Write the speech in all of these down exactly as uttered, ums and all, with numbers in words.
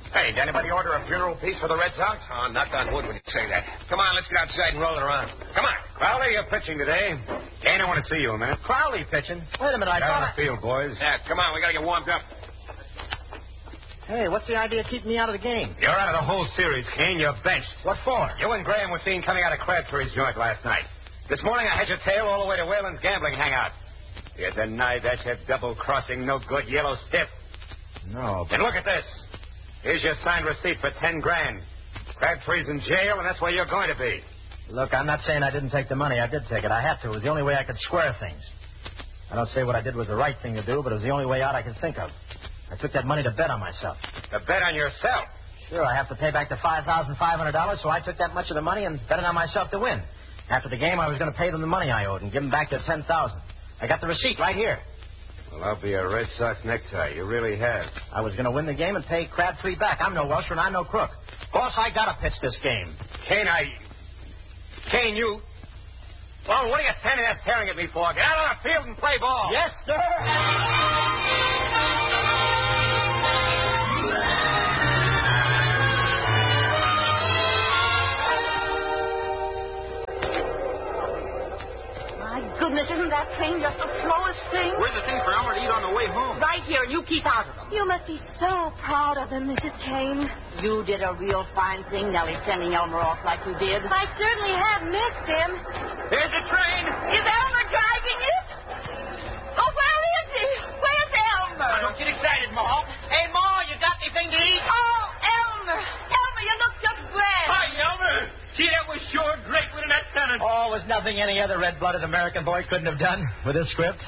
Hey, did anybody order a funeral piece for the Red Sox? Oh, knock on wood when you say that. Come on, let's get outside and roll it around. Come on. Crowley, you're pitching today. Kane, I want to see you a minute. Crowley pitching? Wait a minute, I Get thought on the field, boys. Yeah, come on, we gotta get warmed up. Hey, what's the idea of keeping me out of the game? You're out of the whole series, Kane. You're benched. What for? You and Graham were seen coming out of Crabtree's joint last night. This morning I had your tail all the way to Whalen's gambling hangout. You denied that, you double-crossing, no-good yellow stiff. No, but... And look at this. Here's your signed receipt for ten grand. Crabtree's in jail, and that's where you're going to be. Look, I'm not saying I didn't take the money. I did take it. I had to. It was the only way I could square things. I don't say what I did was the right thing to do, but it was the only way out I could think of. I took that money to bet on myself. To bet on yourself? Sure, I have to pay back the five thousand five hundred dollars, so I took that much of the money and bet it on myself to win. After the game, I was going to pay them the money I owed and give them back their ten thousand dollars. I got the receipt right here. Well, I'll be a Red Sox necktie. You really have. I was going to win the game and pay Crabtree back. I'm no Welshman, and I'm no crook. Boss, I got to pitch this game. Kane, I... Kane, you... Well, what are you standing there staring at me for? Get out on the field and play ball. Yes, sir. Goodness, isn't that train just the slowest thing? Where's the thing for Elmer to eat on the way home? Right here, and you keep out of them. You must be so proud of him, Missus Kane. You did a real fine thing, Nellie, sending Elmer off like you did. I certainly have missed him. There's the train. Is Elmer driving it? Oh, where is he? Where's Elmer? Now, don't get excited, Ma. Hey, Ma, you got anything to eat? Oh, Elmer. Elmer, you look just grand. Hi, Elmer. Gee, that was sure great winning that pennant. Oh, it was nothing any other red-blooded American boy couldn't have done with this script.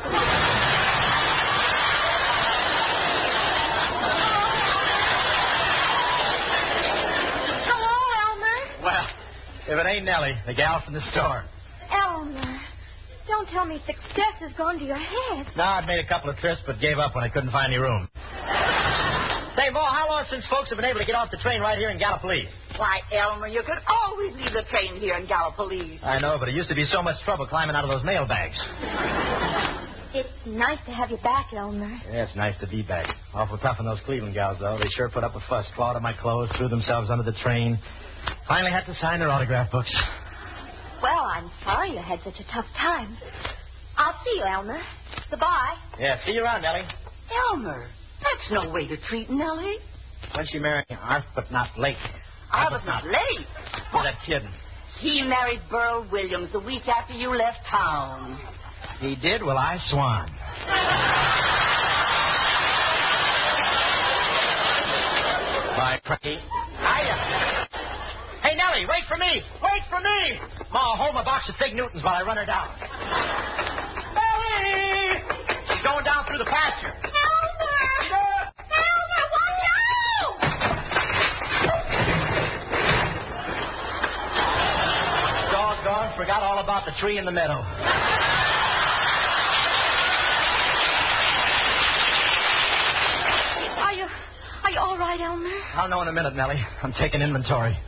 Hello, Elmer. Well, if it ain't Nellie, the gal from the store. Elmer, don't tell me success has gone to your head. No, I'd made a couple of trips, but gave up when I couldn't find any room. Say, Ma, how long since folks have been able to get off the train right here in Gallipolis? Why, Elmer, you could always leave the train here in Gallipolis. I know, but it used to be so much trouble climbing out of those mail bags. It's nice to have you back, Elmer. Yeah, it's nice to be back. Awful tough on those Cleveland gals, though. They sure put up a fuss, clawed at my clothes, threw themselves under the train. Finally had to sign their autograph books. Well, I'm sorry you had such a tough time. I'll see you, Elmer. Goodbye. Yeah, see you around, Nellie. Elmer, that's no way to treat Nellie. When she married Arth, but not late. I was not late. Oh, that kid. He married Burl Williams the week after you left town. He did? Well, I swan. Bye, Frankie. Hiya. Hey, Nellie, wait for me. Wait for me. Ma, hold my box of Fig Newtons while I run her down. Nellie! She's going down through the pasture. Elmer! Elmer, watch out! Doggone, forgot all about the tree in the meadow. Are you, are you all right, Elmer? I'll know in a minute, Nellie. I'm taking inventory.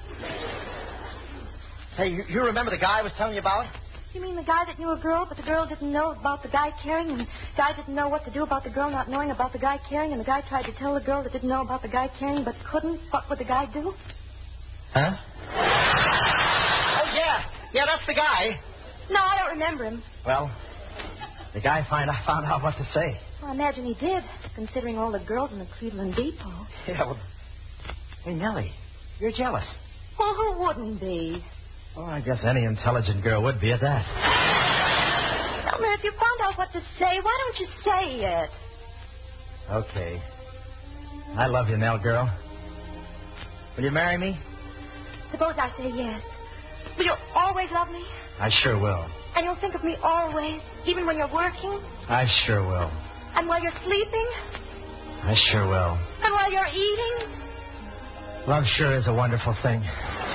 Hey, you, you remember the guy I was telling you about? You mean the guy that knew a girl, but the girl didn't know about the guy caring, and the guy didn't know what to do about the girl not knowing about the guy caring, and the guy tried to tell the girl that didn't know about the guy caring but couldn't? What would the guy do? Huh? Oh, yeah. Yeah, that's the guy. No, I don't remember him. Well, the guy find, I found out what to say. Well, I imagine he did, considering all the girls in the Cleveland Depot. Yeah, well... Hey, Nellie, you're jealous. Well, who wouldn't be? Oh, I guess any intelligent girl would be at that. Elmer, if you found out what to say, why don't you say it? Okay. I love you, Nell, girl. Will you marry me? Suppose I say yes. Will you always love me? I sure will. And you'll think of me always, even when you're working? I sure will. And while you're sleeping? I sure will. And while you're eating? Love sure is a wonderful thing.